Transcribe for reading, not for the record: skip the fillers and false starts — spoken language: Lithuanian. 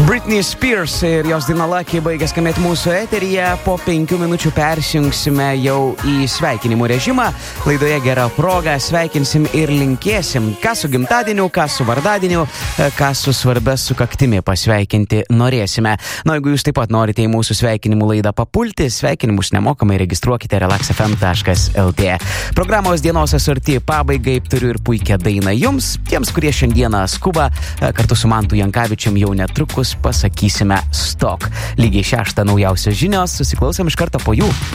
Britney Spears ir jos daina Lucky baigė skambėti mūsų eteryje. Po 5 minučių persijungsime jau į sveikinimų režimą. Laidoje gera proga, sveikinsim ir linkėsim, ką su gimtadieniu, ką su vardadieniu, ką su svarbia sukaktimi pasveikinti norėsime. Na, jeigu jūs taip pat norite į mūsų sveikinimų laidą papulti, sveikinimus nemokamai registruokite relaxfm.lt. Programos dienos asorti pabaigai turiu ir puikią dainą jums, tiems, kurie šiandieną skuba, kartu su Mantu Jankavičium jau netrukus pasakysime stok. Lygiai 6 naujausios žinios, susiklausom iš karto po jų.